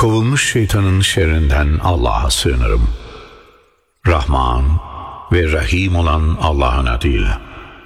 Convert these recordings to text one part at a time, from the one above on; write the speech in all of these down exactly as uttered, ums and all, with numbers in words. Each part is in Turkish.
Kovulmuş şeytanın şerrinden Allah'a sığınırım. Rahman ve Rahim olan Allah'ın adıyla.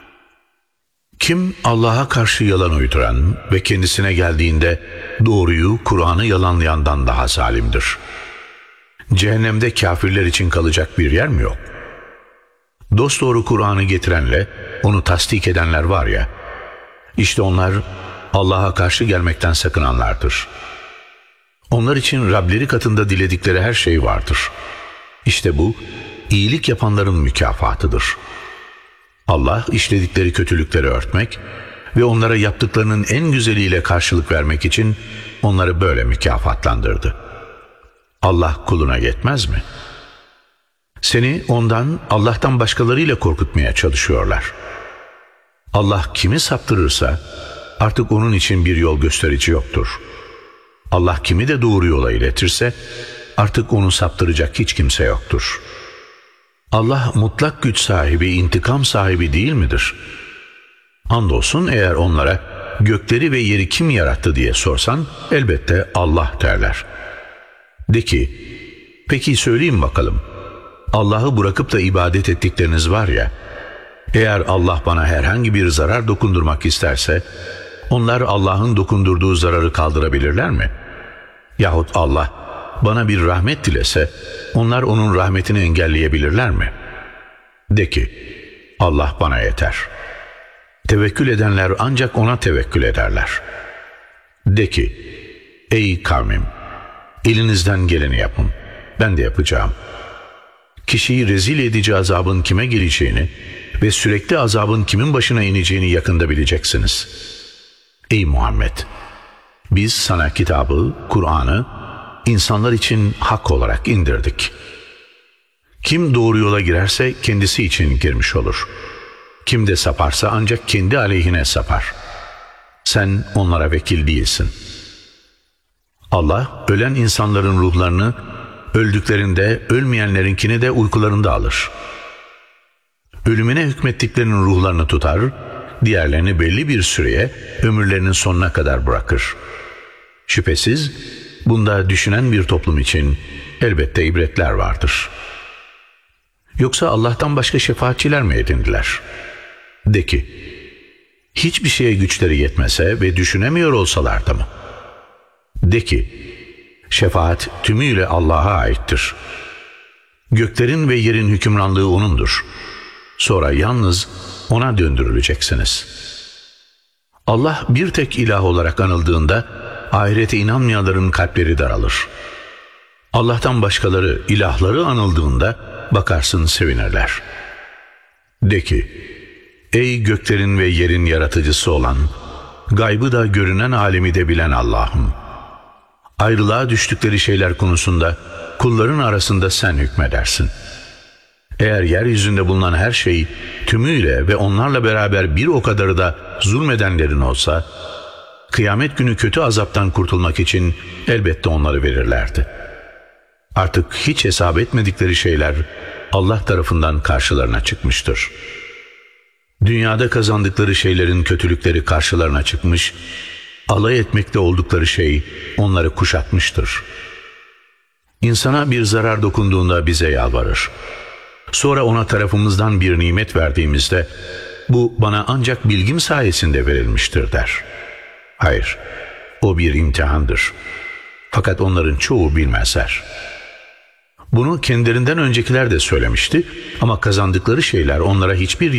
Kim Allah'a karşı yalan uyduran ve kendisine geldiğinde doğruyu, Kur'an'ı yalanlayandan daha zalimdir. Cehennemde kafirler için kalacak bir yer mi yok? Dosdoğru Kur'an'ı getirenle onu tasdik edenler var ya, işte onlar Allah'a karşı gelmekten sakınanlardır. Onlar için Rableri katında diledikleri her şey vardır. İşte bu, iyilik yapanların mükafatıdır. Allah işledikleri kötülükleri örtmek ve onlara yaptıklarının en güzeliyle karşılık vermek için onları böyle mükafatlandırdı. Allah kuluna yetmez mi? Seni ondan, Allah'tan başkalarıyla korkutmaya çalışıyorlar. Allah kimi saptırırsa artık onun için bir yol gösterici yoktur. Allah kimi de doğru yola iletirse artık onu saptıracak hiç kimse yoktur. Allah mutlak güç sahibi, intikam sahibi değil midir? Andolsun eğer onlara gökleri ve yeri kim yarattı diye sorsan elbette Allah derler. De ki, peki söyleyeyim bakalım, Allah'ı bırakıp da ibadet ettikleriniz var ya, eğer Allah bana herhangi bir zarar dokundurmak isterse, onlar Allah'ın dokundurduğu zararı kaldırabilirler mi? Yahut Allah bana bir rahmet dilese, onlar onun rahmetini engelleyebilirler mi? De ki, Allah bana yeter. Tevekkül edenler ancak ona tevekkül ederler. De ki, ey kavmim, elinizden geleni yapın, ben de yapacağım. Kişiyi rezil edici azabın kime geleceğini ve sürekli azabın kimin başına ineceğini yakında bileceksiniz. Ey Muhammed! Biz sana kitabı, Kur'an'ı insanlar için hak olarak indirdik. Kim doğru yola girerse kendisi için girmiş olur. Kim de saparsa ancak kendi aleyhine sapar. Sen onlara vekil değilsin. Allah ölen insanların ruhlarını öldüklerinde ölmeyenlerinkini de uykularında alır. Ölümüne hükmettiklerinin ruhlarını tutar, diğerlerini belli bir süreye ömürlerinin sonuna kadar bırakır. Şüphesiz bunda düşünen bir toplum için elbette ibretler vardır. Yoksa Allah'tan başka şefaatçiler mi edindiler? De ki, hiçbir şeye güçleri yetmese ve düşünemiyor olsalar da mı? De ki, şefaat tümüyle Allah'a aittir. Göklerin ve yerin hükümranlığı O'nundur. Sonra yalnız O'na döndürüleceksiniz. Allah bir tek ilah olarak anıldığında ahirete inanmayanların kalpleri daralır. Allah'tan başkaları, ilahları anıldığında bakarsın sevinirler. De ki, ey göklerin ve yerin yaratıcısı olan, gaybı da görünen alemi de bilen Allah'ım, ayrılığa düştükleri şeyler konusunda kulların arasında sen hükmedersin. Eğer yeryüzünde bulunan her şey tümüyle ve onlarla beraber bir o kadarı da zulmedenlerin olsa, kıyamet günü kötü azaptan kurtulmak için elbette onları verirlerdi. Artık hiç hesap etmedikleri şeyler Allah tarafından karşılarına çıkmıştır. Dünyada kazandıkları şeylerin kötülükleri karşılarına çıkmış, alay etmekte oldukları şey onları kuşatmıştır. İnsana bir zarar dokunduğunda bize yalvarır. Sonra ona tarafımızdan bir nimet verdiğimizde, bu bana ancak bilgim sayesinde verilmiştir der. Hayır, o bir imtihandır. Fakat onların çoğu bilmezler. Bunu kendilerinden öncekiler de söylemişti ama kazandıkları şeyler onlara hiçbir